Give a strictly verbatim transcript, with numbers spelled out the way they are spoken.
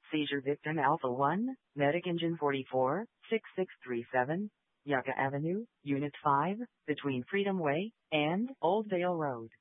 Seizure victim Alpha one, Medic Engine forty-four, six six three seven, Yucca Avenue, Unit five, between Freedom Way and Old Vale Road.